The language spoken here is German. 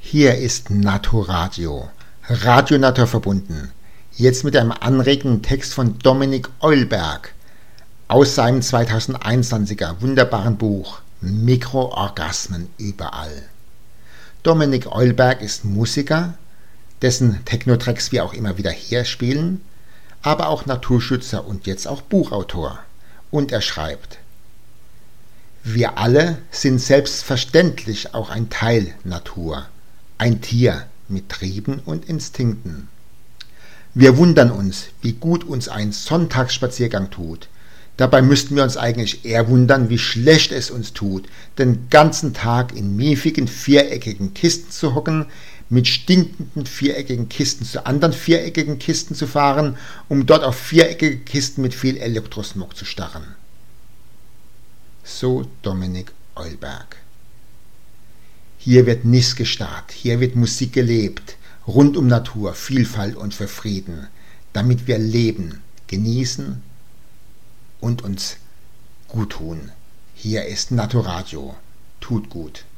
Hier ist Naturadio, Radio Natur verbunden. Jetzt mit einem anregenden Text von Dominik Eulberg aus seinem 2021er wunderbaren Buch Mikroorgasmen überall. Dominik Eulberg ist Musiker, dessen Techno-Tracks wir auch immer wieder hier spielen, aber auch Naturschützer und jetzt auch Buchautor. Und er schreibt: Wir alle sind selbstverständlich auch ein Teil Natur, ein Tier mit Trieben und Instinkten. Wir wundern uns, wie gut uns ein Sonntagsspaziergang tut. Dabei müssten wir uns eigentlich eher wundern, wie schlecht es uns tut, den ganzen Tag in miefigen, viereckigen Kisten zu hocken, mit stinkenden viereckigen Kisten zu anderen viereckigen Kisten zu fahren, um dort auf viereckige Kisten mit viel Elektrosmog zu starren. So Dominik Eulberg. Hier wird nichts gestarrt, hier wird Musik gelebt, rund um Natur, Vielfalt und für Frieden, damit wir leben, genießen und uns gut tun. Hier ist Naturadio. Tut gut.